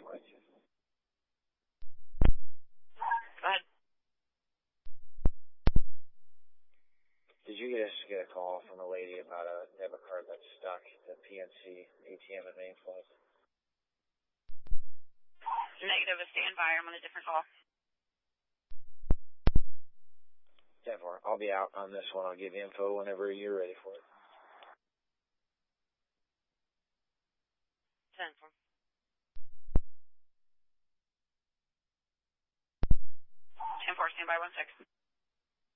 for it. Go ahead. Did you just get a call from a lady about a debit card that's stuck at the PNC ATM at Main Place? Negative, a standby. I'm on a different call. 10-4. I'll be out on this one. I'll give you info whenever you're ready for it. 10-4. 10-4, standby 1-6.